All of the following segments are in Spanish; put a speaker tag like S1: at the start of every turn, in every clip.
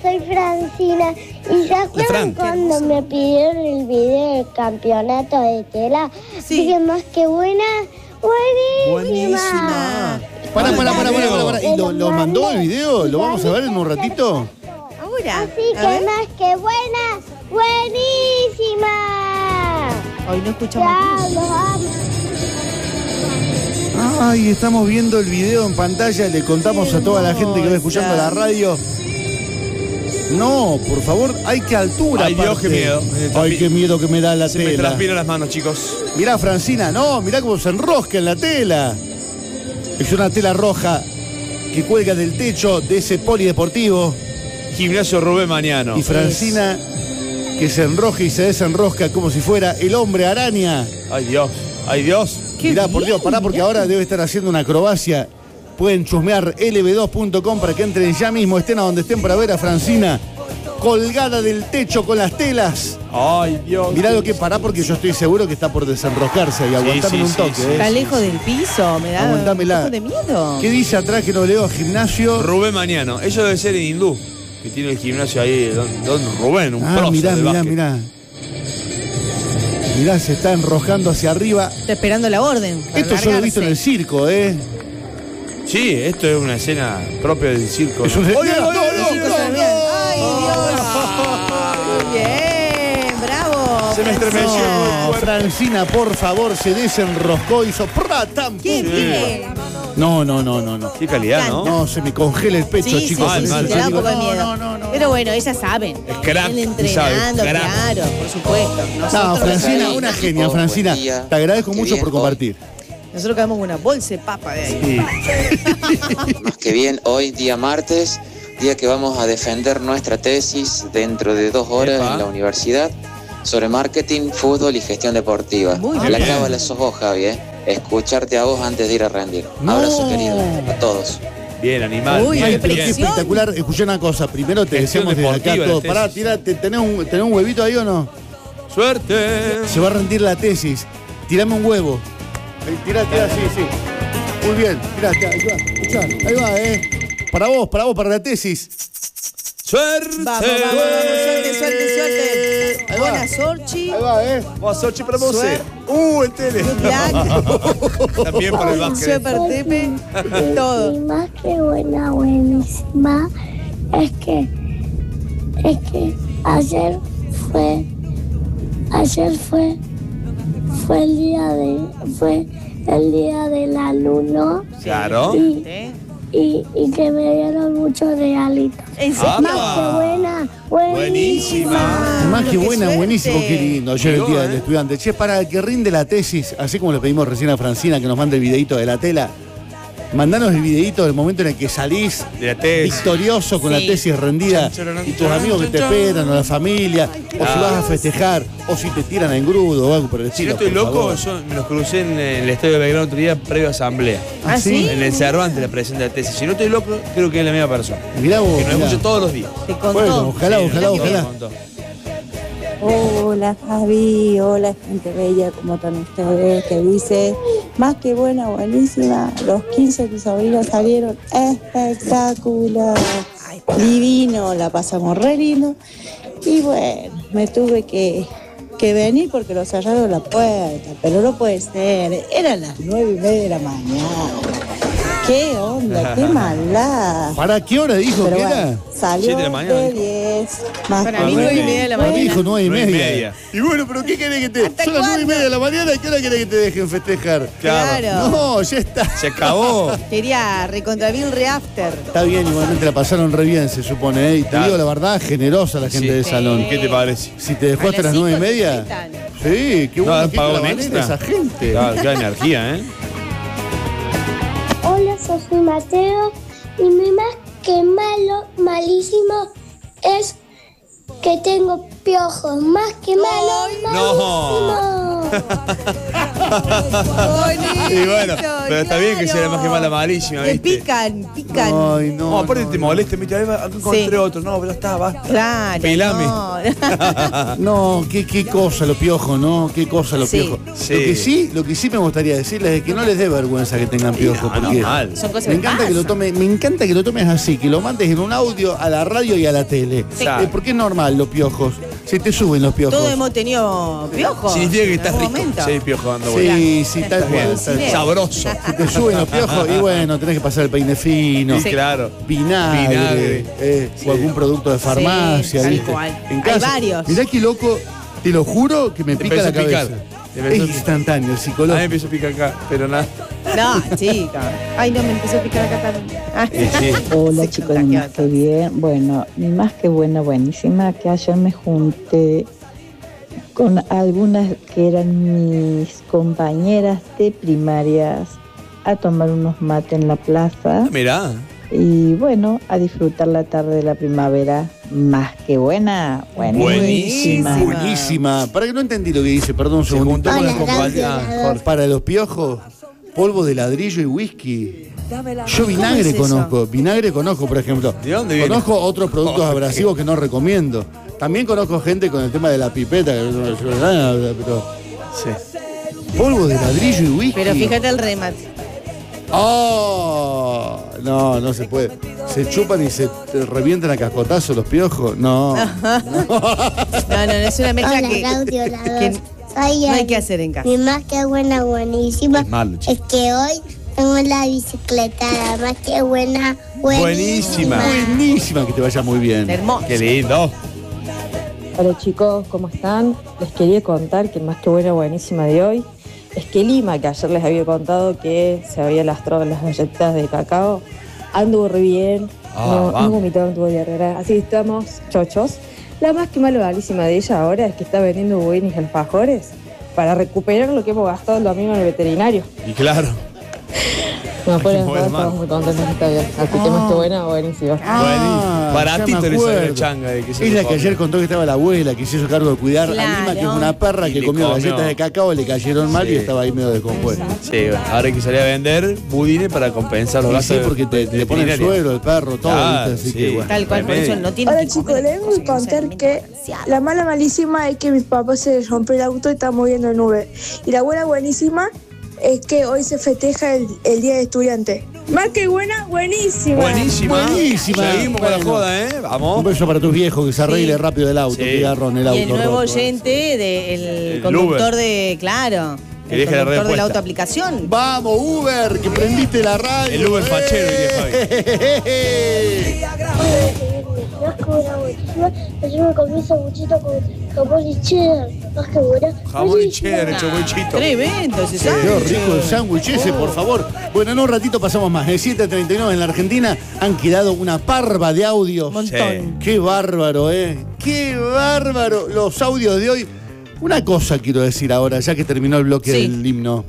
S1: Soy Francina y ¿se acuerdan cuando me pidieron el video del campeonato de tela?
S2: Sí.
S1: Dije más que buena, buenísima.
S3: Pará. ¿Y lo mandó el video? ¿Lo vamos a ver en un ratito?
S2: Ahora.
S1: Así que más que buena, buenísima.
S2: Hoy no escuchamos.
S1: Ya, los amo.
S3: Ay, estamos viendo el video en pantalla. Le contamos a toda la gente que va escuchando la radio. No, por favor, ay, qué altura.
S4: Ay, Dios,
S3: aparte.
S4: qué miedo.
S3: Ay, qué miedo que me da la
S4: Se me
S3: tela.
S4: transpiran las manos, chicos.
S3: Mirá, Francina, no, mirá cómo se enrosca en la tela. Es una tela roja que cuelga del techo de ese polideportivo.
S4: Gimnasio Rubén Mañano.
S3: Y Francina que se enroja y se desenrosca como si fuera el hombre araña.
S4: Ay, Dios. Ay, Dios.
S3: Mirá, por Dios, pará, porque ahora debe estar haciendo una acrobacia. Pueden chusmear lb2.com para que entren ya mismo, estén a donde estén para ver a Francina colgada del techo con las telas.
S4: Ay, Dios.
S3: Mirá lo que pará, porque yo estoy seguro que está por desenroscarse. Y aguantame un toque.
S2: Está lejos del piso, me da
S3: Aguantámela.
S2: un poco de miedo.
S3: ¿Qué dice atrás que lo leo a gimnasio?
S4: Rubén Mañano. Eso debe ser en hindú. Que tiene el gimnasio ahí, don Rubén, un prócer
S3: mirá,
S4: de básquet.
S3: Mirá, se está enroscando hacia arriba.
S2: Está esperando la orden. para
S3: Esto yo lo he visto en el
S2: largarse.
S3: circo, ¿eh?
S4: Sí, esto es una escena propia del circo.
S3: Es
S4: ¿no?
S3: un-
S2: Ay,
S4: no.
S2: Dios. Muy bien, bravo.
S4: Se me estremeció el
S3: No,
S4: cuerpo.
S3: Francina, por favor, se desenroscó, hizo ¡pratam!
S2: ¿Quién?
S4: Sí.
S2: ¿Quién?
S3: No.
S4: Qué calidad, ¿no?
S3: No, se me congela el pecho,
S2: Sí,
S3: chicos.
S4: mal,
S2: sí,
S4: mal.
S2: te da un poco de
S3: No,
S2: miedo.
S3: no.
S2: Pero bueno, ellas saben.
S4: Es crack,
S2: Vienen
S4: sí sabe,
S2: entrenando,
S4: crack.
S2: claro, por supuesto.
S3: No,
S2: Nosotros,
S3: Francina,
S5: ahí,
S3: una
S5: equipo,
S3: genia,
S5: buen
S3: Francina.
S5: día.
S3: Te agradezco
S5: Qué
S3: mucho
S5: bien,
S3: por compartir.
S2: nosotros quedamos con una bolsa de papa de ahí.
S4: Sí.
S5: Más que bien, hoy día martes, día que vamos a defender nuestra tesis dentro de 2 horas
S4: Epa.
S5: en la universidad sobre marketing, fútbol y gestión deportiva.
S2: Muy
S5: La
S4: bien.
S5: cábala sos vos, Javi, escucharte a vos antes de ir a rendir.
S3: No.
S5: Abrazo querido a todos.
S4: Bien, animal.
S2: Uy,
S4: bien,
S3: Ay,
S2: qué
S3: pero qué
S4: bien.
S2: presión.
S3: espectacular. Escuché una cosa. Primero te
S4: Gestión
S3: deseamos desde acá
S4: deportiva,
S3: todo.
S4: la
S3: Pará,
S4: tesis.
S3: tirate, ¿tenés un huevito ahí o no?
S4: Suerte.
S3: Se va a rendir la tesis. Tirame un huevo. Tirá, sí. Muy bien, tirá, ahí va, Para vos, para la tesis.
S4: Suerte.
S2: Vamos, suerte.
S3: Ahí va.
S2: Buena Sorchi.
S3: Ahí va,
S4: Vamos a Sochi para Mose.
S2: Suerte.
S4: El tele.
S2: Good luck.
S4: También por el básquet.
S2: Super Tepe. Todo.
S1: Y más que buena, buenísima, es que ayer fue el día del alumno
S4: Claro.
S1: y que me dieron muchos regalitos.
S2: ¿En serio?
S4: Ah,
S1: Más que buena, buenísima.
S3: Más que
S2: qué
S3: buena,
S2: suerte.
S3: buenísimo, qué lindo. Ayer el
S4: Llegó,
S3: día del estudiante. Che, para el que rinde la tesis, así como le pedimos recién a Francina que nos mande el videito de la tela, mandanos el videito del momento en el que salís
S4: De la tesis.
S3: victorioso con la
S2: Sí.
S3: tesis rendida y tus amigos que te esperan, o la familia, o si vas a festejar, o si te tiran en grudo o algo por el
S4: Si no
S3: estilo.
S4: estoy
S3: por
S4: loco,
S3: favor.
S4: yo me los crucé en el estadio de Belgrano otro día previo a asamblea.
S2: ¿Ah, sí?
S4: En el Cervantes la presenta de tesis. Si no estoy loco, creo que es la misma persona.
S3: Mirá vos.
S4: Que nos
S3: mirá.
S4: escucha todos los días.
S2: Te contó.
S3: Bueno, ojalá.
S4: Me contó.
S6: Hola Javi, hola gente bella, como están ustedes? Que dice, más que buena, buenísima, los 15 de mis sobrinos salieron espectacular, divino, la pasamos re lindo y bueno, me tuve que venir porque lo cerraron la puerta, pero no puede ser, eran las 9:30 de la mañana. ¿Qué onda? ¿Qué maldad?
S3: ¿Para qué hora dijo
S6: Pero
S3: que
S6: bueno,
S3: era?
S6: salió
S4: 7 de la mañana,
S6: de
S4: dijo.
S6: 10. Más
S2: Para
S6: que
S2: mí,
S6: buena.
S2: 9:30 de la
S3: Para mí
S2: mañana.
S3: dijo 9:30.
S4: 9:30.
S3: Y bueno, pero ¿qué querés que te...?
S2: ¿Hasta
S3: Son las
S2: cuándo?
S3: 9:30 de la mañana, ¿y qué hora querés que te dejen festejar?
S2: Claro.
S3: No, ya está.
S4: Se acabó.
S2: Quería recontra Bill Reafter.
S3: Está bien, igualmente la pasaron re bien, se supone, ¿eh? Y te
S4: Claro.
S3: digo la verdad, generosa la gente
S4: Sí.
S3: del salón.
S4: ¿Qué te parece?
S3: Si te dejó
S2: A
S3: hasta
S2: las
S3: las
S2: 5
S3: 9:30.
S2: te quitan.
S3: Sí, qué bueno
S4: ¿han
S3: que
S4: pagado
S3: la
S4: un
S3: manera
S4: extra?
S3: esa gente.
S4: Claro, qué energía, ¿eh?
S1: Hola, soy Mateo y mi más que malísimo es que tengo piojos. Más que malo,
S4: No.
S1: malísimo.
S4: Y bueno, pero está bien que sea la magia mala malísima,
S2: Que
S4: ¿viste?
S2: pican.
S3: Ay, no.
S4: No, aparte te molesta, ¿viste? Acá encontré
S2: Sí.
S4: otro. No, pero está, basta.
S2: Claro.
S4: Pelame.
S2: No.
S3: No, qué cosa lo piojo, ¿no? Qué cosa lo
S2: Sí.
S3: piojo.
S4: Sí.
S3: Lo que sí me gustaría decirles es que no les dé vergüenza que tengan piojo.
S4: No,
S3: porque
S4: mal.
S2: Son cosas
S3: me
S2: que
S3: encanta que lo
S2: pasan.
S3: me encanta que lo tomes así, que lo mandes en un audio a la radio y a la tele.
S4: Sí.
S3: Porque es normal los piojos. Se te suben los piojos.
S2: Todos hemos tenido piojos.
S4: Significa que
S2: en
S4: estás
S2: algún
S4: rico.
S2: momento.
S4: Sí, piojo dando vueltas.
S3: Sí, tal cual.
S2: Sí, sí.
S4: Sabroso.
S3: Se te suben los piojos y bueno, tenés que pasar el peine fino.
S4: Sí, claro.
S3: Vinagre,
S4: Sí.
S3: o algún producto de farmacia,
S2: Sí, tal
S3: ¿viste?
S2: cual.
S3: En
S2: Hay
S3: casa.
S2: varios.
S3: Mirá qué loco, te lo juro que me
S4: Te
S3: pica la
S4: empezó a picar.
S3: cabeza.
S4: Te empezó a
S3: Es
S4: picar.
S3: instantáneo,
S4: A mí me
S3: psicológico.
S4: empezó a picar acá, pero nada.
S2: No, chica. Ay, no, me empezó a picar acá también. Ah.
S4: Sí.
S7: Hola
S2: Se
S7: chicos,
S2: contagió
S7: más que bien. Bueno, ni más que buena, buenísima, que ayer me junté con algunas que eran mis compañeras de primarias a tomar unos mates en la plaza
S4: Mirá.
S7: y bueno, a disfrutar la tarde de la primavera. Más que buena, buenísima.
S3: Buenísima. Para que no entendí lo que dice, perdón un
S4: Se
S3: segundo.
S4: juntó con las
S1: Hola,
S4: compañeras.
S1: gracias.
S4: Jorge.
S3: Para los piojos, polvo de ladrillo y whisky. Yo vinagre
S2: ¿Cómo es eso?
S3: conozco, vinagre conozco, por ejemplo.
S4: ¿De dónde viene?
S3: Conozco otros productos
S4: Jorge.
S3: abrasivos que no recomiendo. También conozco gente con el tema de la pipeta, pero
S4: Sí.
S3: polvo de ladrillo y whisky.
S2: Pero fíjate el remate.
S3: ¡Oh! No se puede. Se chupan y se te revientan a cascotazo los piojos. No.
S2: No, es una mezcla
S1: Hola,
S2: que,
S1: Claudio, la
S2: que
S1: dos. Soy
S2: no hay
S1: Ari.
S2: que hacer en casa.
S1: Mi más que buena, buenísima.
S4: Es malo, chico.
S1: Es que hoy tengo la bicicleta, la más que buena,
S4: Buenísima.
S3: Buenísima, que te vaya muy bien.
S2: Hermoso.
S4: Qué lindo.
S8: Hola chicos, ¿cómo están? Les quería contar que más que buena, buenísima de hoy es que Lima, que ayer les había contado que se había lastrado las galletas de cacao, anduvo re bien, no
S4: vamos.
S8: vomitó, no tuvo diarrea, así que estamos chochos. La más que malísima de ella ahora es que está vendiendo budines y alfajores para recuperar lo que hemos gastado el domingo en el veterinario.
S4: Y claro.
S8: No,
S4: Aquí
S8: fuera de
S4: mueve
S8: todo,
S4: más.
S8: estamos muy contentos que está bien. Así que más que buena, buenísima.
S3: Ah,
S4: Baratito
S3: ya me
S4: le salió
S3: acuerdo.
S4: la changa de que se
S3: Es
S4: lo
S3: la que
S4: come.
S3: ayer contó que estaba la abuela, que se hizo cargo de cuidar a
S2: Claro.
S3: Lima, que es una perra
S4: Y
S3: que
S4: le
S3: comió
S4: comió.
S3: galletas de cacao, le cayeron mal
S4: Sí.
S3: y estaba ahí medio descompuesta.
S4: Sí, bueno, ahora hay que salir a vender budines para compensar los
S3: Y
S4: gastos.
S3: sí, porque te pone el
S4: veterinaria.
S3: suero, el perro, todo,
S4: Claro,
S3: ¿viste? Así
S4: sí.
S3: que bueno.
S2: Tal cual, por eso no tiene
S9: Hola
S2: que
S9: chicos,
S2: comer
S9: les voy a
S2: cosas que no se
S9: contar
S2: alimentan
S9: que
S2: demasiado.
S9: la mala malísima es que mi papá se rompió el auto y está moviendo en Uber. Y la buena buenísima es que hoy se festeja el Día de Estudiante. Más que buena, buenísima.
S4: Buenísima.
S3: Buenísima.
S4: Seguimos con la
S3: Bueno.
S4: joda, ¿eh?
S3: Un
S4: Vamos.
S3: beso para tus viejos, que se arregle
S2: Sí.
S3: rápido el auto,
S4: Sí.
S3: que garrón el auto.
S2: Y el nuevo
S3: roto.
S2: oyente del
S4: El
S2: conductor
S4: Uber.
S2: de, claro,
S4: Que
S2: el
S4: deje la red
S2: conductor de la
S4: puesta.
S2: autoaplicación.
S3: Vamos, Uber, que prendiste la radio.
S4: El Uber fachero, diría
S1: Más que buena, buenísima. Ayer me comí sanguchito con jamón y cheddar. Más que buena.
S4: Jamón y cheddar hecho bochito.
S2: Tremendo ese
S3: Qué
S2: sándwich.
S3: rico el sándwich ese, por favor. Bueno, en un ratito pasamos más. De 7:39 en la Argentina han quedado una parva de audios.
S2: Montón.
S3: Qué bárbaro, ¿eh? Qué bárbaro. Los audios de hoy. Una cosa quiero decir ahora, ya que terminó el bloque
S2: Sí.
S3: del himno.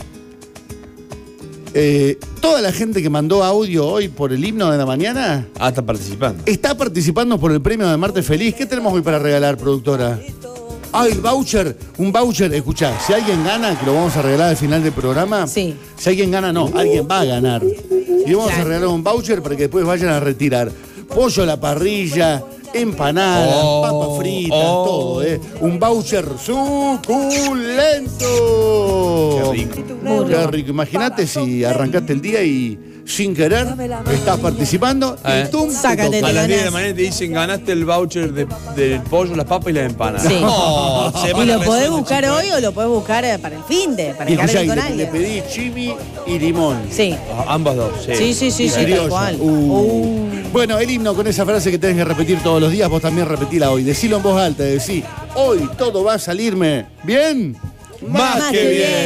S3: Toda la gente que mandó audio hoy por el himno de la mañana
S4: Ah, está participando.
S3: está participando por el premio de Martes Feliz. ¿Qué tenemos hoy para regalar, productora? Ah, el voucher. Un voucher. Escuchá, si alguien gana, que lo vamos a regalar al final del programa.
S2: Sí.
S3: Si alguien gana, no, alguien va a ganar. Y vamos a
S2: Claro.
S3: regalar un voucher para que después vayan a retirar pollo a la parrilla, empanadas,
S4: Oh,
S3: papas fritas,
S4: oh.
S3: todo, ¿eh? Un voucher suculento.
S4: Qué rico.
S2: Muy
S3: Qué
S2: rico.
S3: rico. Imagínate si arrancaste el día y sin querer estás participando y tum, te
S2: Sácate
S3: toca.
S4: A las 10 de la
S2: ganás.
S4: mañana te dicen ganaste el voucher del pollo, las papas y las empanadas.
S2: Sí.
S4: No,
S2: ¿Y
S4: semana
S2: lo podés
S4: resuelta,
S2: buscar
S4: chico,
S2: hoy o lo podés buscar para el fin de, para
S3: Y
S2: quedar
S3: escuchá,
S2: bien con
S3: y le
S2: alguien?
S3: pedí chimi y limón.
S2: Sí.
S4: Ambas dos, sí.
S2: Sí, tal
S3: Criolla.
S2: cual.
S3: Bueno, el himno con esa frase que tenés que repetir todos los días, vos también repetila hoy. Decilo en voz alta, decí, hoy todo va a salirme bien.
S4: Más que bien.